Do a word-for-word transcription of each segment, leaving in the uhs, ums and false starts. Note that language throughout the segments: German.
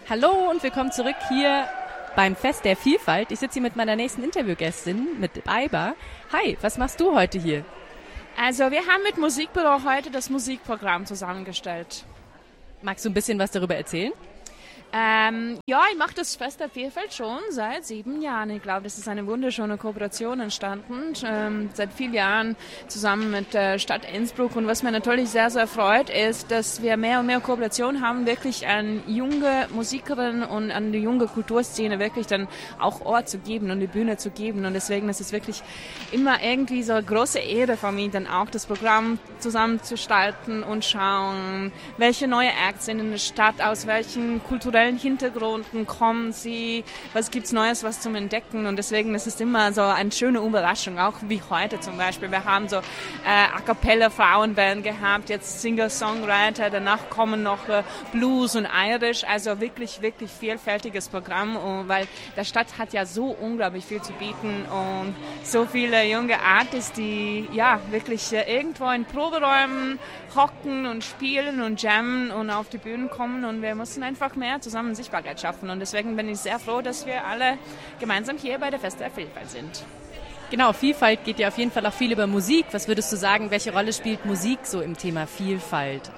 Hallo und willkommen zurück hier beim Fest der Vielfalt. Ich sitze hier mit meiner nächsten Interviewgästin, mit Aiba. Hi, was machst du heute hier? Also wir haben mit Musikbüro heute das Musikprogramm zusammengestellt. Magst du ein bisschen was darüber erzählen? Ähm, ja, ich mache das Fest der Vielfalt schon seit sieben Jahren. Ich glaube, das ist eine wunderschöne Kooperation entstanden, ähm, seit vielen Jahren zusammen mit der Stadt Innsbruck. Und was mir natürlich sehr, sehr freut, ist, dass wir mehr und mehr Kooperation haben, wirklich an junge Musikerinnen und an die junge Kulturszene wirklich dann auch Ort zu geben und die Bühne zu geben. Und deswegen ist es wirklich immer irgendwie so eine große Ehre für mich, dann auch das Programm zusammenzustalten und schauen, welche neue Acts sind in der Stadt, aus welchen kulturellen Hintergründen kommen sie, was gibt's Neues, was zum Entdecken, und deswegen ist es immer so eine schöne Überraschung, auch wie heute zum Beispiel. Wir haben so äh, A Cappella Frauenband gehabt, jetzt Singer-Songwriter, danach kommen noch äh, Blues und Irish, also wirklich, wirklich vielfältiges Programm, und, weil der Stadt hat ja so unglaublich viel zu bieten und so viele junge Artists, die ja wirklich äh, irgendwo in Proberäumen hocken und spielen und jammen und auf die Bühnen kommen, und wir müssen einfach mehr zusammen Sichtbarkeit schaffen, und deswegen bin ich sehr froh, dass wir alle gemeinsam hier bei der Fest der Vielfalt sind. Genau, Vielfalt geht ja auf jeden Fall auch viel über Musik. Was würdest du sagen, welche Rolle spielt Musik so im Thema Vielfalt?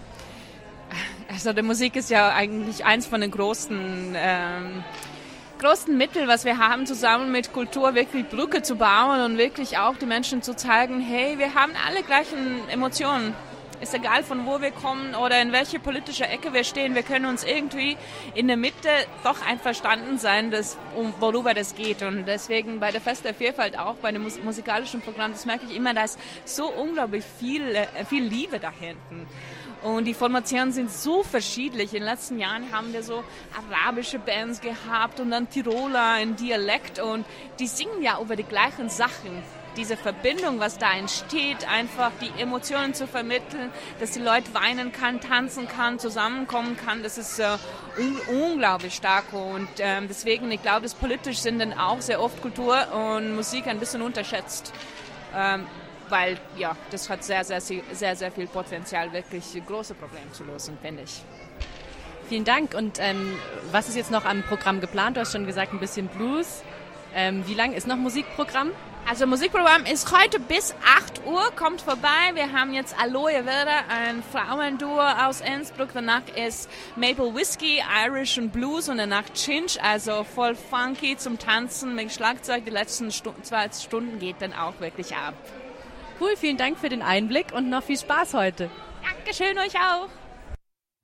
Also die Musik ist ja eigentlich eins von den großen ähm, großen Mittel, was wir haben, zusammen mit Kultur wirklich Brücke zu bauen und wirklich auch die Menschen zu zeigen, hey, wir haben alle gleichen Emotionen. Ist egal, von wo wir kommen oder in welche politische Ecke wir stehen, wir können uns irgendwie in der Mitte doch einverstanden sein, dass, um, worüber das geht. Und deswegen bei der Fest der Vielfalt, auch bei dem mus- musikalischen Programm, das merke ich immer, da ist so unglaublich viel, äh, viel Liebe da hinten. Und die Formationen sind so verschieden. In den letzten Jahren haben wir so arabische Bands gehabt und dann Tiroler in Dialekt, und die singen ja über die gleichen Sachen. Diese Verbindung, was da entsteht, einfach die Emotionen zu vermitteln, dass die Leute weinen kann, tanzen kann, zusammenkommen kann, das ist äh, un- unglaublich stark. Und ähm, deswegen, ich glaube, das politisch sind dann auch sehr oft Kultur und Musik ein bisschen unterschätzt. Ähm, weil, ja, das hat sehr, sehr, sehr, sehr viel Potenzial, wirklich große Probleme zu lösen, finde ich. Vielen Dank. Und ähm, was ist jetzt noch am Programm geplant? Du hast schon gesagt, ein bisschen Blues. Ähm, wie lang ist noch Musikprogramm? Also Musikprogramm ist heute bis acht Uhr, kommt vorbei. Wir haben jetzt Aloe Vera, ein Frauenduo aus Innsbruck. Danach ist Maple Whiskey, Irish und Blues, und danach Chinch, also voll funky zum Tanzen mit Schlagzeug. Die letzten Stu- zwei Stunden geht dann auch wirklich ab. Cool, vielen Dank für den Einblick und noch viel Spaß heute. Dankeschön, euch auch.